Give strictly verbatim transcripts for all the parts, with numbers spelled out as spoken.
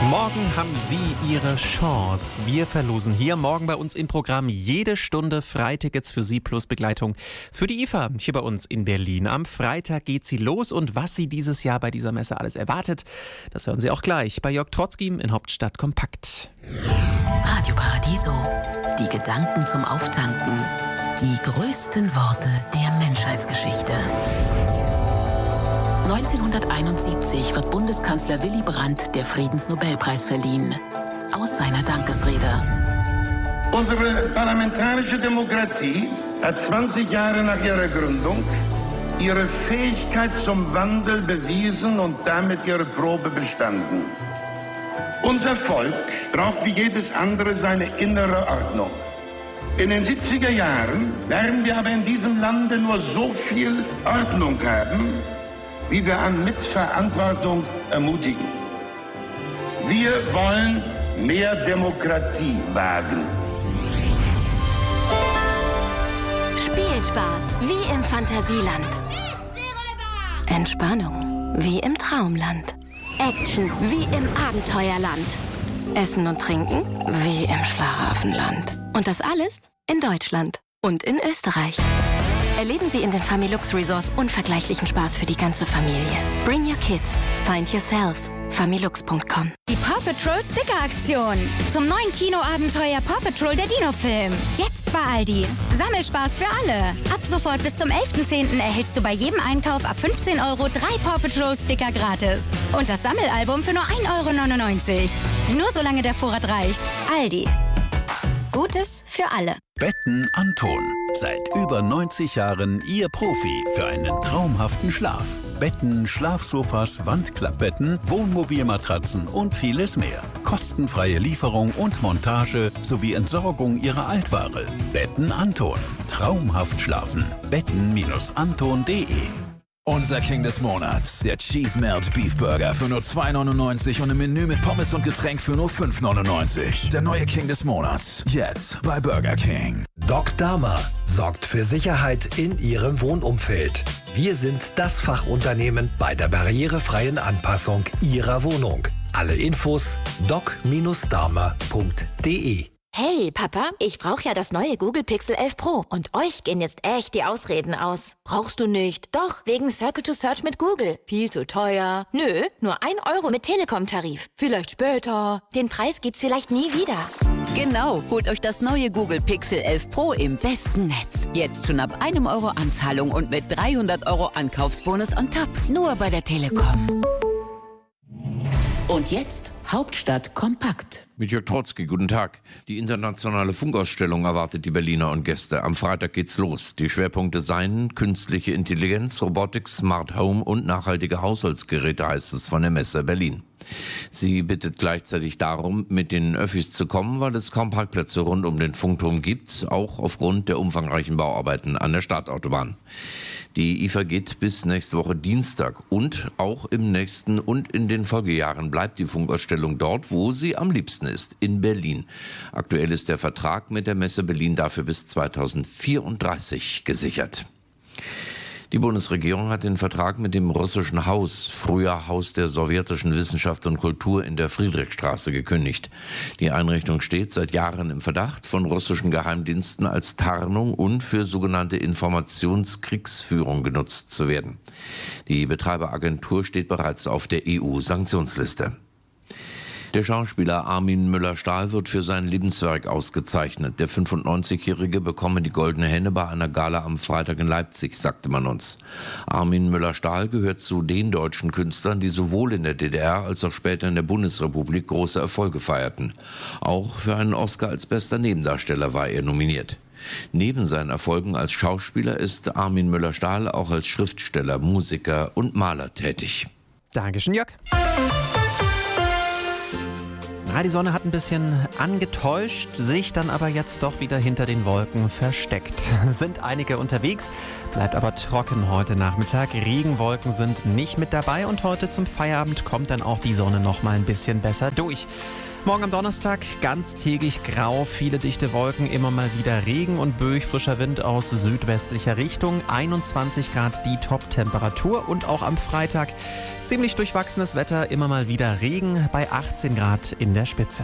Morgen haben Sie Ihre Chance. Wir verlosen hier morgen bei uns im Programm jede Stunde Freitickets für Sie plus Begleitung für die I F A hier bei uns in Berlin. Am Freitag geht sie los und was Sie dieses Jahr bei dieser Messe alles erwartet, das hören Sie auch gleich bei Jörg Trotzki in Hauptstadt Kompakt. Radio Paradiso. Die Gedanken zum Auftanken. Die größten Worte der Menschheitsgeschichte. neunzehnhunderteinundsiebzig wird Bundeskanzler Willy Brandt der Friedensnobelpreis verliehen. Aus seiner Dankesrede. Unsere parlamentarische Demokratie hat zwanzig Jahre nach ihrer Gründung ihre Fähigkeit zum Wandel bewiesen und damit ihre Probe bestanden. Unser Volk braucht wie jedes andere seine innere Ordnung. In den siebziger Jahren werden wir aber in diesem Lande nur so viel Ordnung haben, wie wir an Mitverantwortung ermutigen. Wir wollen mehr Demokratie wagen. Spielspaß wie im Fantasieland. Entspannung wie im Traumland. Action wie im Abenteuerland. Essen und Trinken wie im Schlaraffenland. Und das alles in Deutschland und in Österreich. Erleben Sie in den Familux Resorts unvergleichlichen Spaß für die ganze Familie. Bring your kids. Find yourself. familux punkt com. Die Paw Patrol Sticker-Aktion. Zum neuen Kinoabenteuer Paw Patrol der Dino-Film. Jetzt bei Aldi. Sammelspaß für alle. Ab sofort bis zum elften zehnten erhältst du bei jedem Einkauf ab fünfzehn Euro drei Paw Patrol Sticker gratis. Und das Sammelalbum für nur ein Euro neunundneunzig. Nur solange der Vorrat reicht. Aldi. Gutes für alle. Betten Anton. Seit über neunzig Jahren Ihr Profi für einen traumhaften Schlaf. Betten, Schlafsofas, Wandklappbetten, Wohnmobilmatratzen und vieles mehr. Kostenfreie Lieferung und Montage sowie Entsorgung Ihrer Altware. Betten Anton. Traumhaft schlafen. betten Anton punkt de. Unser King des Monats, der Cheese Melt Beef Burger für nur zwei neunundneunzig und ein Menü mit Pommes und Getränk für nur fünf neunundneunzig. Der neue King des Monats, jetzt bei Burger King. Doc Dama sorgt für Sicherheit in Ihrem Wohnumfeld. Wir sind das Fachunternehmen bei der barrierefreien Anpassung Ihrer Wohnung. Alle Infos doc Dama punkt de. Hey, Papa, ich brauche ja das neue Google Pixel elf Pro und euch gehen jetzt echt die Ausreden aus. Brauchst du nicht? Doch, wegen Circle to Search mit Google. Viel zu teuer. Nö, nur ein Euro mit Telekom-Tarif. Vielleicht später. Den Preis gibt's vielleicht nie wieder. Genau, holt euch das neue Google Pixel elf Pro im besten Netz. Jetzt schon ab einem Euro Anzahlung und mit dreihundert Euro Ankaufsbonus on top. Nur bei der Telekom. Und jetzt Hauptstadt Kompakt. Mit Jörg Trotzki, guten Tag. Die internationale Funkausstellung erwartet die Berliner und Gäste. Am Freitag geht's los. Die Schwerpunkte seien künstliche Intelligenz, Robotik, Smart Home und nachhaltige Haushaltsgeräte, heißt es von der Messe Berlin. Sie bittet gleichzeitig darum, mit den Öffis zu kommen, weil es kaum Parkplätze rund um den Funkturm gibt, auch aufgrund der umfangreichen Bauarbeiten an der Startautobahn. Die I F A geht bis nächste Woche Dienstag und auch im nächsten und in den Folgejahren bleibt die Funkausstellung dort, wo sie am liebsten ist, in Berlin. Aktuell ist der Vertrag mit der Messe Berlin dafür bis zweitausendvierunddreißig gesichert. Die Bundesregierung hat den Vertrag mit dem russischen Haus, früher Haus der sowjetischen Wissenschaft und Kultur in der Friedrichstraße, gekündigt. Die Einrichtung steht seit Jahren im Verdacht, von russischen Geheimdiensten als Tarnung und für sogenannte Informationskriegsführung genutzt zu werden. Die Betreiberagentur steht bereits auf der E U-Sanktionsliste. Der Schauspieler Armin Müller-Stahl wird für sein Lebenswerk ausgezeichnet. Der fünfundneunzigjährige bekomme die Goldene Henne bei einer Gala am Freitag in Leipzig, sagte man uns. Armin Müller-Stahl gehört zu den deutschen Künstlern, die sowohl in der D D R als auch später in der Bundesrepublik große Erfolge feierten. Auch für einen Oscar als bester Nebendarsteller war er nominiert. Neben seinen Erfolgen als Schauspieler ist Armin Müller-Stahl auch als Schriftsteller, Musiker und Maler tätig. Dankeschön, Jörg. Ja, die Sonne hat ein bisschen angetäuscht, sich dann aber jetzt doch wieder hinter den Wolken versteckt. Sind einige unterwegs, bleibt aber trocken heute Nachmittag. Regenwolken sind nicht mit dabei und heute zum Feierabend kommt dann auch die Sonne noch mal ein bisschen besser durch. Morgen am Donnerstag ganztägig grau, viele dichte Wolken, immer mal wieder Regen und böig frischer Wind aus südwestlicher Richtung. einundzwanzig Grad die Top-Temperatur und auch am Freitag ziemlich durchwachsenes Wetter, immer mal wieder Regen bei achtzehn Grad in der Spitze.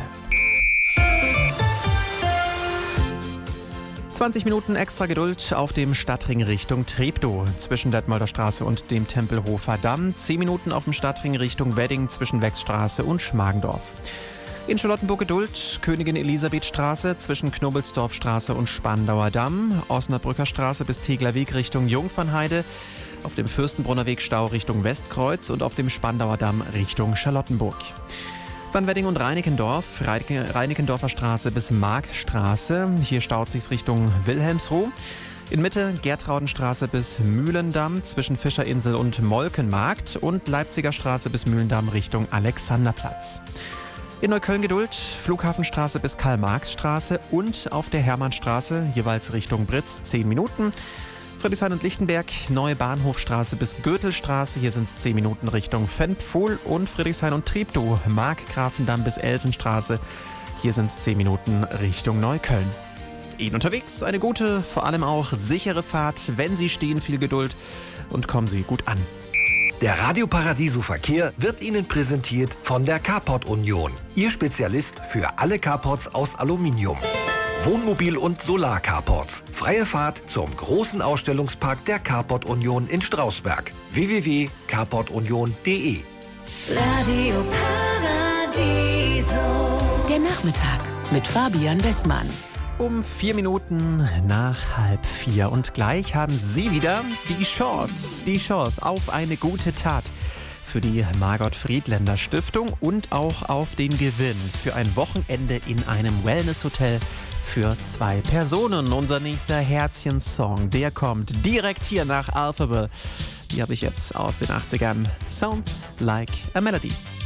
zwanzig Minuten extra Geduld auf dem Stadtring Richtung Treptow zwischen Detmolder Straße und dem Tempelhofer Damm. zehn Minuten auf dem Stadtring Richtung Wedding zwischen Wechsstraße und Schmargendorf. In Charlottenburg Geduld, Königin Elisabeth Straße zwischen Knobelsdorfstraße und Spandauer Damm, Osnabrücker Straße bis Tegler Weg Richtung Jungfernheide, auf dem Fürstenbrunner Weg Stau Richtung Westkreuz und auf dem Spandauer Damm Richtung Charlottenburg. Dann Wedding und Reinickendorf, Reinickendorfer Straße bis Markstraße, hier staut sich's Richtung Wilhelmsruh. In Mitte Gertraudenstraße bis Mühlendamm zwischen Fischerinsel und Molkenmarkt und Leipziger Straße bis Mühlendamm Richtung Alexanderplatz. In Neukölln Geduld, Flughafenstraße bis Karl-Marx-Straße und auf der Hermannstraße, jeweils Richtung Britz, zehn Minuten. Friedrichshain und Lichtenberg, Neue Bahnhofstraße bis Gürtelstraße, hier sind es zehn Minuten Richtung Fenpfuhl und Friedrichshain und Treptow, Markgrafendamm bis Elsenstraße, hier sind es zehn Minuten Richtung Neukölln. Ihnen unterwegs eine gute, vor allem auch sichere Fahrt, wenn Sie stehen, viel Geduld und kommen Sie gut an. Der Radio Paradiso Verkehr wird Ihnen präsentiert von der Carport Union. Ihr Spezialist für alle Carports aus Aluminium. Wohnmobil- und Solar-Carports. Freie Fahrt zum großen Ausstellungspark der Carport Union in Strausberg. w w w punkt carport union punkt d e. Radio Paradiso. Der Nachmittag mit Fabian Westmann. Um vier Minuten nach halb vier und gleich haben Sie wieder die Chance, die Chance auf eine gute Tat für die Margot Friedländer Stiftung und auch auf den Gewinn für ein Wochenende in einem Wellness-Hotel für zwei Personen. Unser nächster Herzchen-Song, der kommt direkt hier nach Alphaville. Die habe ich jetzt aus den achtzigern. Sounds Like a Melody.